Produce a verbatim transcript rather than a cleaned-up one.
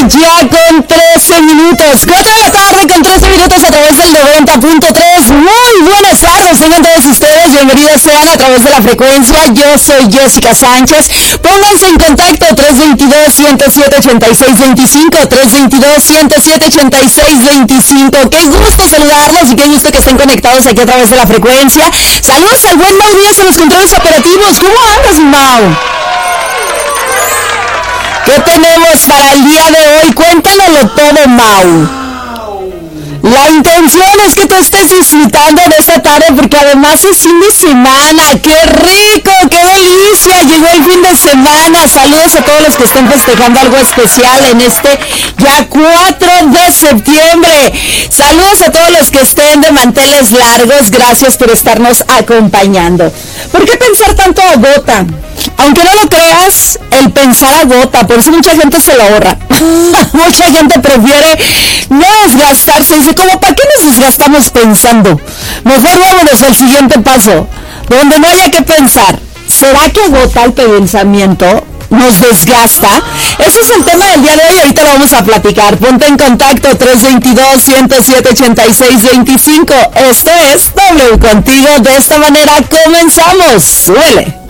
ya con trece minutos. cuatro de la tarde con trece minutos a través del noventa punto tres. Muy buenas tardes, tengan todos ustedes. Bienvenidos sean a través de la frecuencia. Yo soy Jessica Sánchez. Pónganse en contacto tres veintidós, ciento siete, ochenta y seis veinticinco. tres veintidós, ciento siete, ochenta y seis veinticinco. Qué gusto saludarlos y qué gusto que estén conectados aquí a través de la frecuencia. Saludos al buen Mau Díaz en los controles operativos. ¿Cómo andas, Mau? ¿Qué tenemos para el día de hoy? Cuéntanoslo todo, Mau. La intención es que tú estés disfrutando de esta tarde porque además es fin de semana. ¡Qué rico! ¡Qué delicia! Llegó el fin de semana. Saludos a todos los que estén festejando algo especial en este ya cuatro de septiembre. Saludos a todos los que estén de manteles largos. Gracias por estarnos acompañando. ¿Por qué pensar tanto agota? Aunque no lo creas, el pensar agota, por eso mucha gente se lo ahorra. Mucha gente prefiere no desgastarse. Dice, ¿cómo para qué nos desgastamos pensando? Mejor vámonos al siguiente paso, donde no haya que pensar. ¿Será que agota el pensamiento? ¿Nos desgasta? Ese es el tema del día de hoy, ahorita lo vamos a platicar. Ponte en contacto tres veintidós, ciento siete, ochenta y seis veinticinco. Esto es W Contigo. De esta manera comenzamos. ¡Súbele!